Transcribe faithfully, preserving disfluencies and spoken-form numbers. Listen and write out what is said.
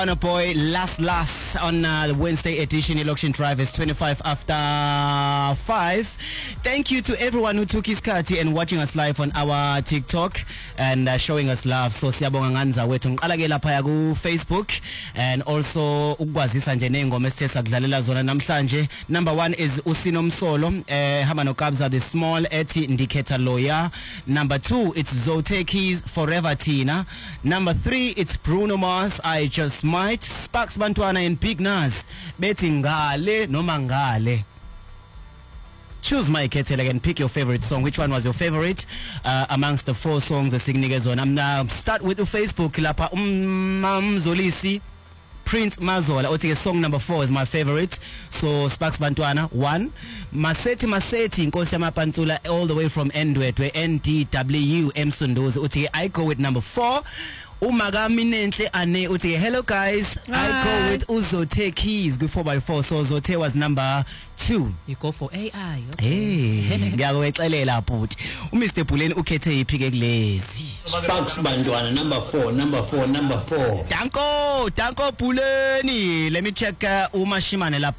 Burna Boy, last last on uh, the Wednesday edition. Election Drive is twenty-five after five. Thank you to everyone who took his card and watching us live on our TikTok and uh, showing us love. So siyabonga nganza wethu ngiqalake lapha ku Facebook and also ukwazisa nje nengoma esithetha kudlalela zona namhlanje. Number one is Usino Msolo, eh hamba no Kabza the Small ethi Ndikhetha Loya. Number two it's Zote Keys, Forever Tina. Number three it's Bruno Mars, I Just Might. Sparks Bantwana and Big Nas bethi ngale noma ngale. Choose my kettle and pick your favorite song. Which one was your favorite uh, amongst the four songs Signigazon? I'm now start with the Facebook lapa Umamzolisi Prince Mazola. Otige song number four is my favorite. So Sparks Bantwana one. Maseti Maseti Nkosi Mapantula all the way from Ndwetwe N D W M Sundozi. Otige I go with number four. Umagami Nentle Ane Uti. Hello guys. Hi. I go with Uzote Keys four by four. So Zote was number two. You go for A I. Okay. Hey, ngiyakweqelela bhuti. uMr Puleni ukhethe iphike kulezi. Sparks Bantwana number four, number four, number four. Danko, Danko Puleni. Let me check uh, Uma Shimane la